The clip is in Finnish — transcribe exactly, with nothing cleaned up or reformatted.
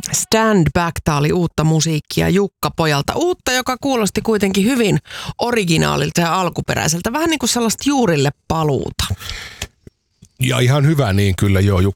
Stand Back, tää oli uutta musiikkia Jukka Pojalta. Uutta, joka kuulosti kuitenkin hyvin originaalilta ja alkuperäiseltä. Vähän niin kuin sellaista juurille paluuta. Ja ihan hyvä niin kyllä joo,